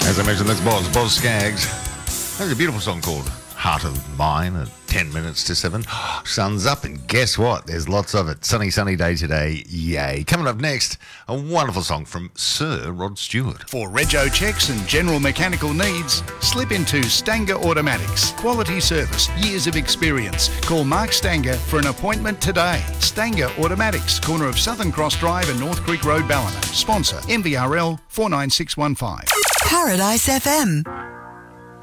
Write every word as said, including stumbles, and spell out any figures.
As I mentioned, that's Boz, Boz Skaggs. There's a beautiful song called Heart of Mine at ten minutes to seven. Sun's up, and guess what? There's lots of it. Sunny, sunny day today. Yay. Coming up next, a wonderful song from Sir Rod Stewart. For rego checks and general mechanical needs, slip into Stanger Automatics. Quality service, years of experience. Call Mark Stanger for an appointment today. Stanger Automatics, corner of Southern Cross Drive and North Creek Road, Ballina. Sponsor M V R L four nine six one five. Paradise F M.